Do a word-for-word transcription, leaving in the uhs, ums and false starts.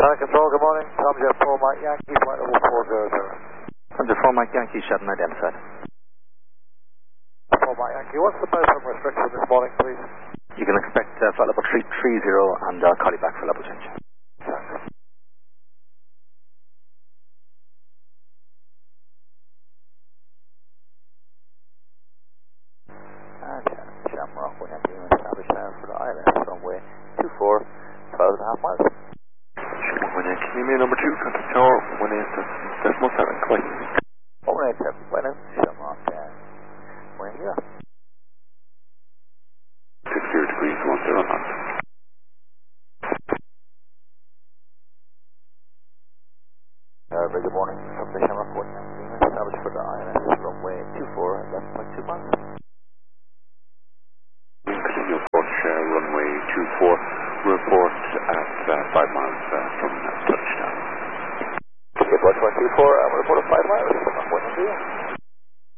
Flight Control, good morning. Tom Jet four Mike Yankee, flight level four zero zero. Tom Jet four Mike Yankee, shuttle identified. four Mike Yankee, what's the Bowfront restriction this morning, please? You can expect uh, flight level three three zero and I'll call you back for level change. Thanks. Okay, Shamrock, we're going to establish now for the I L S runway two four, twelve and a half miles. When you came in number two, contact tower, one eight decimal seven, click. one eight seven, right now, Shamrock, uh, we're in here. six zero degrees, one zero knots. Uh, very good morning, from the Shamrock, one established for the I L S runway two four, eleven point two miles. Continue approach uh, runway two four, report at uh, five miles uh, from uh, touchdown. Okay, approach one two four, I'm report at five miles, I'm going to